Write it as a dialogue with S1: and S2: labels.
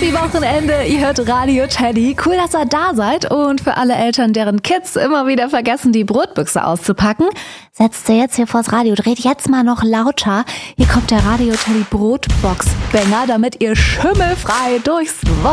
S1: Happy Wochenende, ihr hört Radio Teddy. Cool, dass ihr da seid. Und für alle Eltern, deren Kids immer wieder vergessen, die Brotbüchse auszupacken, setzt ihr jetzt hier vors Radio, dreht jetzt mal noch lauter. Hier kommt der Radio Teddy Brotbox-Banger, damit ihr schimmelfrei durchs